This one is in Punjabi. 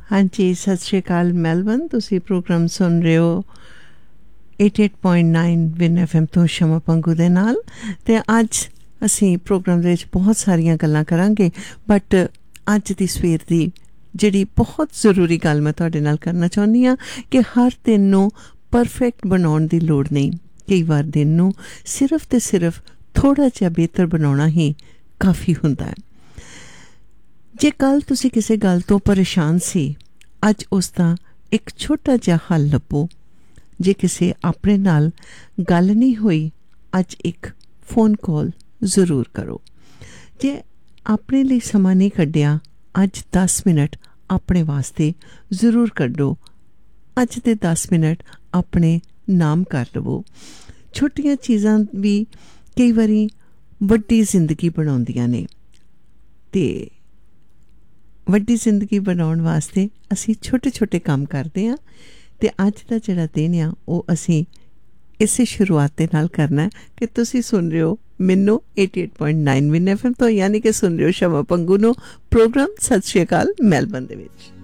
ਹਾਂਜੀ, ਸਤਿ ਸ਼੍ਰੀ ਅਕਾਲ ਮੈਲਬਨ। ਤੁਸੀਂ ਪ੍ਰੋਗਰਾਮ ਸੁਣ ਰਹੇ ਹੋ 88.9 ਵਿਨ FM ਤੋਂ ਸ਼ਮਾ ਪੰਗੂ ਦੇ ਨਾਲ। ਅਤੇ ਅੱਜ ਅਸੀਂ ਪ੍ਰੋਗਰਾਮ ਦੇ ਵਿੱਚ ਬਹੁਤ ਸਾਰੀਆਂ ਗੱਲਾਂ ਕਰਾਂਗੇ, ਬਟ ਅੱਜ ਦੀ ਸਵੇਰ ਦੀ ਜਿਹੜੀ ਬਹੁਤ ਜ਼ਰੂਰੀ ਗੱਲ ਮੈਂ ਤੁਹਾਡੇ ਨਾਲ ਕਰਨਾ ਚਾਹੁੰਦੀ ਹਾਂ ਕਿ ਹਰ ਦਿਨ ਨੂੰ ਪਰਫੈਕਟ ਬਣਾਉਣ ਦੀ ਲੋੜ ਨਹੀਂ। ਕਈ ਵਾਰ ਦਿਨ ਨੂੰ ਸਿਰਫ ਅਤੇ ਸਿਰਫ ਥੋੜ੍ਹਾ ਜਿਹਾ ਬਿਹਤਰ ਬਣਾਉਣਾ ਹੀ ਕਾਫੀ ਹੁੰਦਾ ਹੈ। ਜੇ ਕੱਲ੍ਹ ਤੁਸੀਂ ਕਿਸੇ ਗੱਲ ਤੋਂ ਪਰੇਸ਼ਾਨ ਸੀ, ਅੱਜ ਉਸ ਦਾ ਇੱਕ ਛੋਟਾ ਜਿਹਾ ਹੱਲ ਲੱਭੋ। ਜੇ ਕਿਸੇ ਆਪਣੇ ਨਾਲ ਗੱਲ ਨਹੀਂ ਹੋਈ, ਅੱਜ ਇੱਕ ਫੋਨ ਕਾਲ ਜ਼ਰੂਰ ਕਰੋ। ਜੇ ਆਪਣੇ ਲਈ ਸਮਾਂ ਨਹੀਂ ਕੱਢਿਆ, ਅੱਜ 10 ਮਿੰਟ ਆਪਣੇ ਵਾਸਤੇ ਜ਼ਰੂਰ ਕੱਢੋ। ਅੱਜ ਦੇ 10 ਮਿੰਟ ਆਪਣੇ ਨਾਮ ਕਰ ਲਵੋ। ਛੋਟੀਆਂ ਚੀਜ਼ਾਂ ਵੀ ਕਈ ਵਾਰੀ ਵੱਡੀ ਜ਼ਿੰਦਗੀ ਬਣਾਉਂਦੀਆਂ ਨੇ, ਅਤੇ ਵੱਡੀ ਜ਼ਿੰਦਗੀ ਬਣਾਉਣ ਵਾਸਤੇ ਅਸੀਂ ਛੋਟੇ ਛੋਟੇ ਕੰਮ ਕਰਦੇ ਹਾਂ। ਅਤੇ ਅੱਜ ਦਾ ਜਿਹੜਾ ਦਿਨ ਆ ਉਹ ਅਸੀਂ ਇਸੇ ਸ਼ੁਰੂਆਤ ਦੇ ਨਾਲ ਕਰਨਾ ਕਿ ਤੁਸੀਂ ਸੁਣ ਰਹੇ ਹੋ ਮੈਨੂੰ 88.9 ਵਿਨ FM ਤੋਂ, ਯਾਨੀ ਕਿ ਸੁਣ ਰਹੇ ਹੋ ਸ਼ਮਾ ਪੰਗੂ ਨੂੰ ਪ੍ਰੋਗਰਾਮ ਸਤਿ ਸ਼੍ਰੀ ਅਕਾਲ ਮੈਲਬਨ ਦੇ ਵਿੱਚ।